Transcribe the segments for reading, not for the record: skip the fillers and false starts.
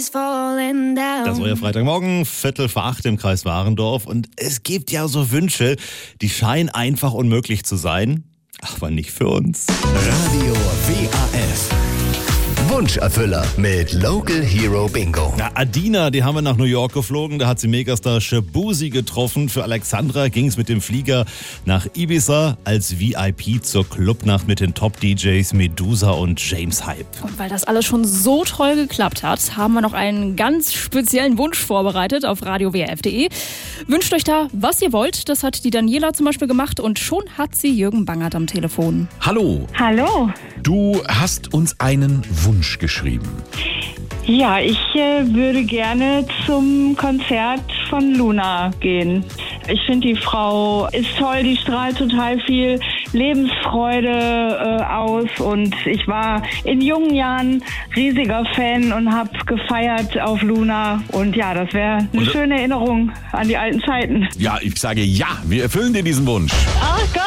Das war ja Freitagmorgen, 7:45 im Kreis Warendorf. Und es gibt ja so Wünsche, die scheinen einfach unmöglich zu sein. Aber nicht für uns. Radio WAF. Wunscherfüller mit Local Hero Bingo. Na, Adina, die haben wir nach New York geflogen. Da hat sie Megastar Shabuzi getroffen. Für Alexandra ging es mit dem Flieger nach Ibiza als VIP zur Clubnacht mit den Top-DJs Medusa und James Hype. Und weil das alles schon so toll geklappt hat, haben wir noch einen ganz speziellen Wunsch vorbereitet auf radiowrf.de. Wünscht euch da, was ihr wollt. Das hat die Daniela zum Beispiel gemacht und schon hat sie Jürgen Bangert am Telefon. Hallo. Hallo. Du hast uns einen Wunsch geschrieben. Ja, ich würde gerne zum Konzert von Luna gehen. Ich finde, die Frau ist toll, die strahlt total viel Lebensfreude aus und ich war in jungen Jahren riesiger Fan und habe gefeiert auf Luna und ja, das wäre eine schöne Erinnerung an die alten Zeiten. Ja, ich sage ja, wir erfüllen dir diesen Wunsch. Ach Gott!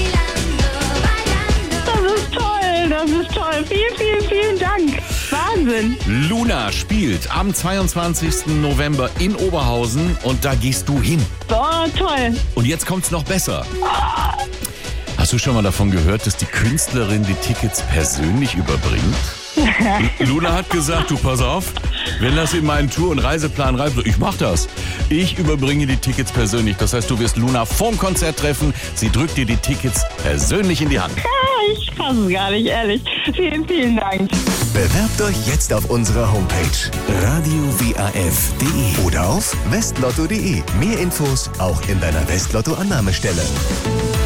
Das ist toll. Vielen Dank. Wahnsinn. Luna spielt am 22. November in Oberhausen und da gehst du hin. Oh, toll. Und jetzt kommt's noch besser. Hast du schon mal davon gehört, dass die Künstlerin die Tickets persönlich überbringt? Luna hat gesagt, du pass auf, wenn das in meinen Tour- und Reiseplan reibt, ich mach das. Ich überbringe die Tickets persönlich. Das heißt, du wirst Luna vorm Konzert treffen. Sie drückt dir die Tickets persönlich in die Hand. Ich kann es gar nicht, ehrlich. Vielen Dank. Bewerbt euch jetzt auf unserer Homepage radiowaf.de oder auf westlotto.de. Mehr Infos auch in deiner Westlotto-Annahmestelle.